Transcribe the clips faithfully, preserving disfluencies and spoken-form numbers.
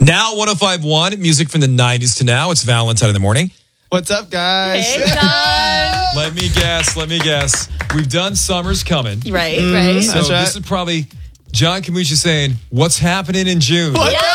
Now one oh five point one, music from the nineties to now. It's Valentine in the morning. What's up, guys? Hey, John. Let me guess, let me guess. We've done Summer's Coming. Right, mm, right. So That's right. This is probably John Camucci saying, what's happening in June? What? Yeah.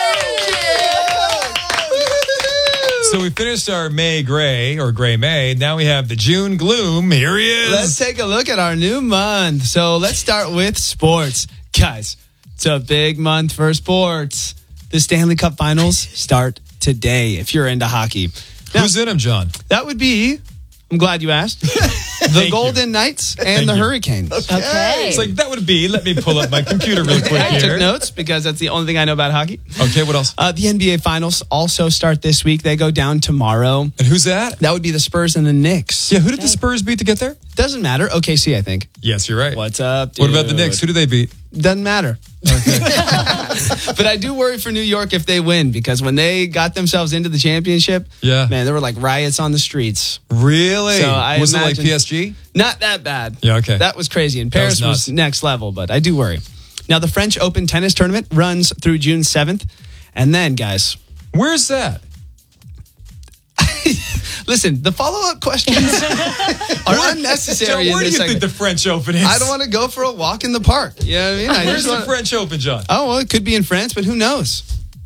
So we finished our May Gray, or Gray May. Now we have the June Gloom. Here he is. Let's take a look at our new month. So let's start with sports. Guys, it's a big month for sports. The Stanley Cup Finals start today if you're into hockey. Now, Who's in them, John? that would be, I'm glad you asked, the Golden you. Knights and Thank the you. Hurricanes. Okay. It's like, that would be, let me pull up my computer really quick I here. took notes because that's the only thing I know about hockey. Okay, what else? Uh, the N B A Finals also start this week. They go down tomorrow. And who's that? That would be the Spurs and the Knicks. Yeah, who did the Spurs beat to get there? Doesn't matter. O K C, I think. Yes, you're right. What's up, dude? What about the Knicks? Who do they beat? Doesn't matter. But I do worry for New York if they win, because when they got themselves into the championship, Yeah. man, there were like riots on the streets. Really? So I was it like imagine- P S G? Not that bad. Yeah, okay. That was crazy. And That was Paris was, nuts. next level, but I do worry. Now, the French Open tennis tournament runs through June seventh. And then, guys, Where's that? listen, the follow-up questions are unnecessary John, where in do this you think segment. the French Open is? I don't want to go for a walk in the park. You know what I mean? I Where's just the wanna- French Open, John? Oh, well, it could be in France, but who knows?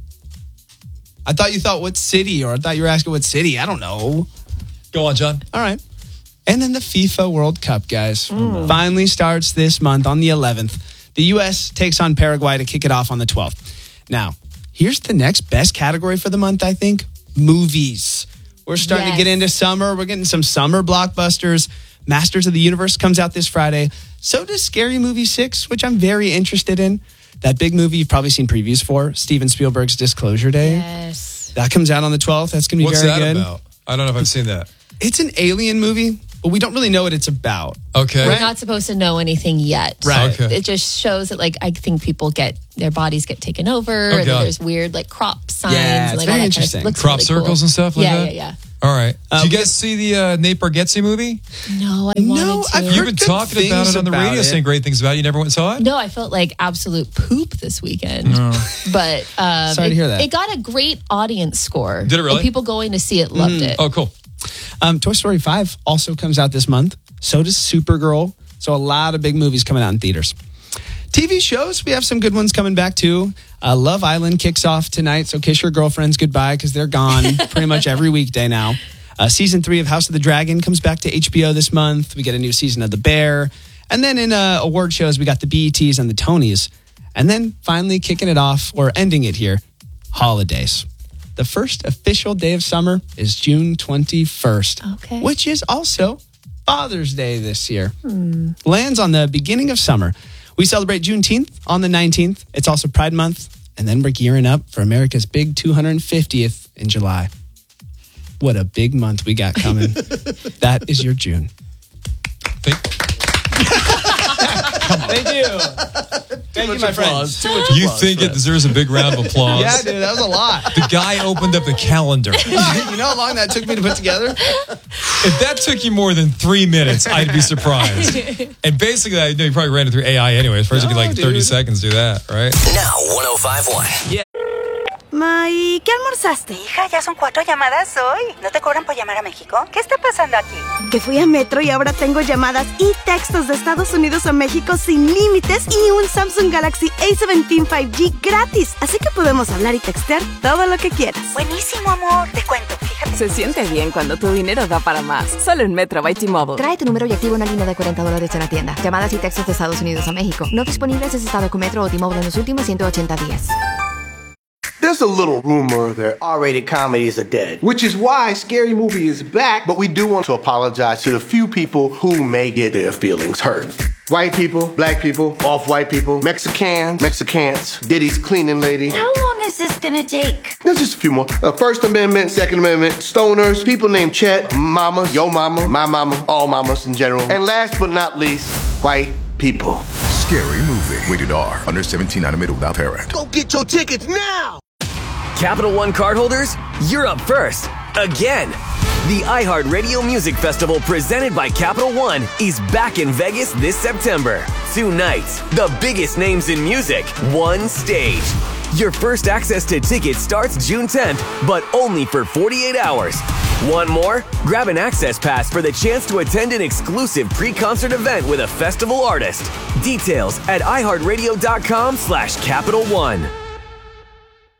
I thought you thought what city, or I thought you were asking what city. I don't know. Go on, John. All right. And then the FIFA World Cup, guys, finally starts this month on the eleventh. The U S takes on Paraguay to kick it off on the twelfth. Now, here's the next best category for the month, I think. Movies. We're starting Yes. to get into summer. We're getting some summer blockbusters. Masters of the Universe comes out this Friday. So does Scary Movie six, which I'm very interested in. That big movie you've probably seen previews for, Steven Spielberg's Disclosure Day. Yes. That comes out on the twelfth. That's going to be What's very that good. about? I don't know if I've seen that. It's an alien movie, but we don't really know what it's about. Okay. We're not supposed to know anything yet. Right. Okay. It just shows that, like, I think people get, their bodies get taken over. Oh, and God. there's weird, like, crop signs. Yeah, it's and, like, very all that interesting. Kind of, looks Crop really cool. circles and stuff like yeah, that? Yeah, All right. Uh, Did you we- guys see the uh, Nate Bargatze movie? yeah. No, I wanted No, to. I've You've heard been good talking about things it on the about radio, it. saying great things about it. You never went and saw it? No, I felt like absolute poop this weekend. But um, Sorry it, to hear that. it got a great audience score. Did it really? And people going to see it loved it. Oh, cool. Um, Toy Story five also comes out this month. So does Supergirl. So a lot of big movies coming out in theaters. T V shows, we have some good ones coming back too. Uh, Love Island kicks off tonight, so kiss your girlfriends goodbye because they're gone pretty much every weekday now. Uh, season three of House of the Dragon comes back to H B O this month. We get a new season of The Bear. And then in uh, award shows, we got the B E Ts and the Tonys. And then finally kicking it off, or ending it here, holidays. The first official day of summer is June twenty-first, Okay. which is also Father's Day this year. Lands on the beginning of summer. We celebrate Juneteenth on the nineteenth. It's also Pride Month. And then we're gearing up for America's big two hundred fiftieth in July. What a big month we got coming. That is your June. Thank, Thank you. Thank you, my friends. you think it deserves a big round of applause? Yeah, dude, that was a lot. The guy opened up the calendar. You know how long that took me to put together? If that took you more than three minutes, I'd be surprised. And basically, I know you probably ran it through A I anyways. First, it'd be No, like thirty dude. seconds to do that, right? Now one oh five point one. Ma, ¿y qué almorzaste? Hija, ya son cuatro llamadas hoy. ¿No te cobran por llamar a México? ¿Qué está pasando aquí? Que fui a Metro y ahora tengo llamadas y textos de Estados Unidos a México sin límites y un Samsung Galaxy A diecisiete cinco G gratis. Así que podemos hablar y textear todo lo que quieras. Buenísimo, amor. Te cuento, fíjate. Se siente bien cuando tu dinero da para más. Solo en Metro by T-Mobile. Trae tu número y activa una línea de cuarenta dólares en la tienda. Llamadas y textos de Estados Unidos a México. No disponibles si has estado con Metro o T-Mobile en los últimos ciento ochenta días. There's a little rumor that R-rated comedies are dead, which is why Scary Movie is back, but we do want to apologize to the few people who may get their feelings hurt. White people, black people, off-white people, Mexicans, Mexicans, Diddy's cleaning lady. How long is this gonna take? There's just a few more. Uh, First Amendment, Second Amendment, stoners, people named Chet, mama, yo mama, my mama, all mamas in general. And last but not least, white people. Scary Movie. Rated R. Under seventeen, animated without parent. Go get your tickets now! Capital One cardholders, you're up first. Again. The iHeartRadio Music Festival presented by Capital One is back in Vegas this September. Two nights, the biggest names in music, one stage. Your first access to tickets starts June tenth, but only for forty-eight hours. Want more? Grab an access pass for the chance to attend an exclusive pre-concert event with a festival artist. Details at iHeartRadio.com slash Capital One.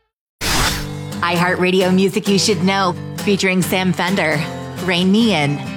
iHeartRadio Music You Should Know, featuring Sam Fender, Rain Me In,